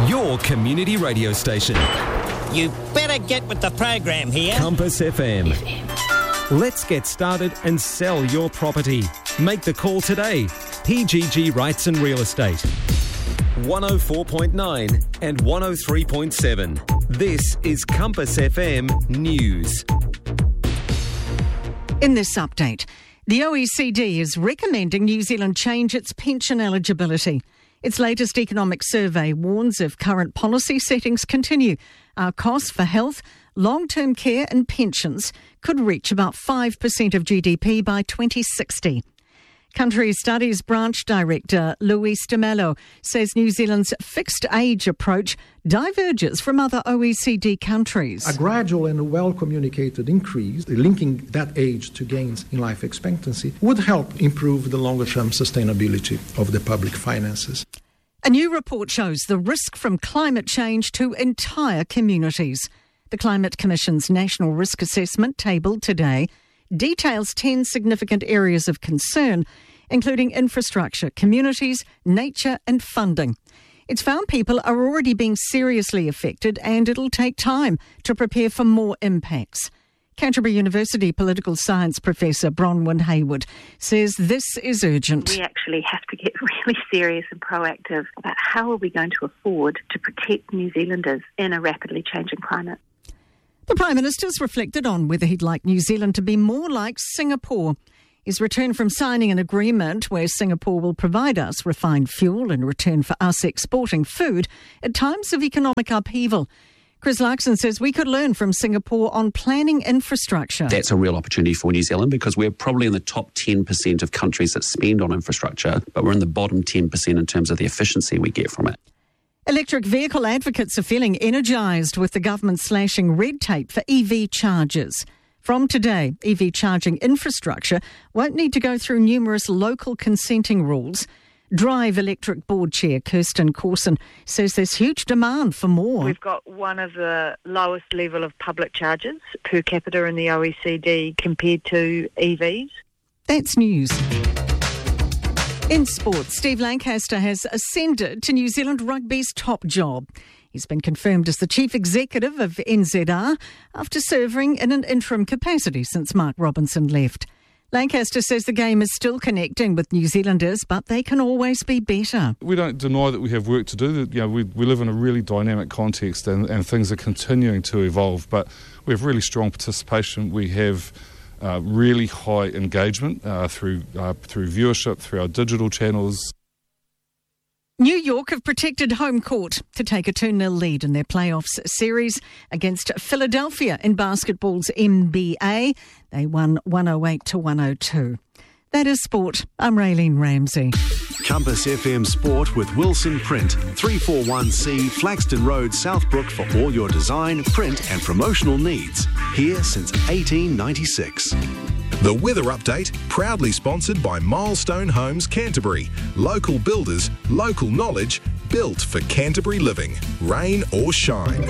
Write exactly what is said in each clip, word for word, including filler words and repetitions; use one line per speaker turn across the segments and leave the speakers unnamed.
Your community radio station.
You better get with the program here.
Compass F M. Let's get started and sell your property. Make the call today. P G G Rights and Real Estate. one oh four point nine and one oh three point seven. This is Compass F M News.
In this update, the O E C D is recommending New Zealand change its pension eligibility. Its latest economic survey warns if current policy settings continue, our costs for health, long-term care and pensions could reach about five percent of G D P by twenty sixty. Country Studies Branch Director Luis de Mello says New Zealand's fixed age approach diverges from other O E C D countries.
A gradual and well-communicated increase, linking that age to gains in life expectancy, would help improve the longer-term sustainability of the public finances.
A new report shows the risk from climate change to entire communities. The Climate Commission's National Risk Assessment, tabled today, details ten significant areas of concern, including infrastructure, communities, nature and funding. It's found people are already being seriously affected and it'll take time to prepare for more impacts. Canterbury University political science professor Bronwyn Hayward says this is urgent.
We actually have to get really serious and proactive about how are we going to afford to protect New Zealanders in a rapidly changing climate.
The Prime Minister's reflected on whether he'd like New Zealand to be more like Singapore. He's returned from signing an agreement where Singapore will provide us refined fuel in return for us exporting food at times of economic upheaval. Chris Larkson says we could learn from Singapore on planning infrastructure.
That's a real opportunity for New Zealand because we're probably in the top ten percent of countries that spend on infrastructure, but we're in the bottom ten percent in terms of the efficiency we get from it.
Electric vehicle advocates are feeling energised with the government slashing red tape for E V chargers. From today, E V charging infrastructure won't need to go through numerous local consenting rules. Drive Electric Board Chair Kirsten Corson says there's huge demand for more.
We've got one of the lowest level of public charges per capita in the O E C D compared to E Vs.
That's news. In sport, Steve Lancaster has ascended to New Zealand Rugby's top job. He's been confirmed as the chief executive of N Z R after serving in an interim capacity since Mark Robinson left. Lancaster says the game is still connecting with New Zealanders, but they can always be better.
We don't deny that we have work to do. You know, we, we live in a really dynamic context and, and things are continuing to evolve, but we have really strong participation. We have Uh, really high engagement uh, through uh, through viewership, through our digital channels.
New York have protected home court to take a two nil lead in their playoffs series against Philadelphia in basketball's N B A. They won one oh eight to one oh two. That is sport. I'm Raylene Ramsey.
Compass F M Sport with Wilson Print, three forty-one C Flaxton Road, Southbrook for all your design, print and promotional needs. Here since eighteen ninety-six.
The weather update, proudly sponsored by Milestone Homes Canterbury. Local builders, local knowledge, built for Canterbury living. Rain or shine.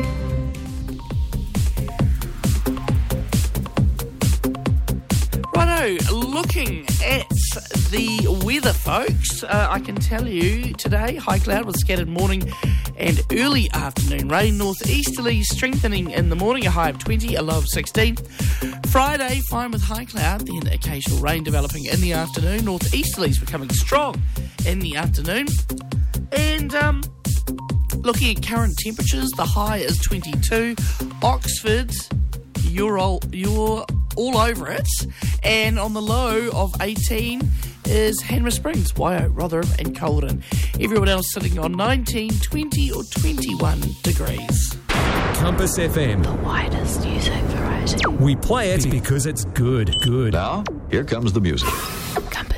Righto, looking at the weather, folks, uh, I can tell you today, high cloud with scattered morning and early afternoon rain. Northeasterly strengthening in the morning, a high of twenty, a low of sixteen. Friday, fine with high cloud, then occasional rain developing in the afternoon. Northeasterlies becoming strong in the afternoon. And um, looking at current temperatures, the high is twenty-two. Oxford, you're all, you're all over it. And on the low of eighteen is Hanmer Springs, Waio, Rotherham and Calderwood. Everyone else sitting on nineteen, twenty or twenty-one degrees.
Compass F M.
The widest music variety.
We play it because it's good. Good.
Now, here comes the music.
Compass.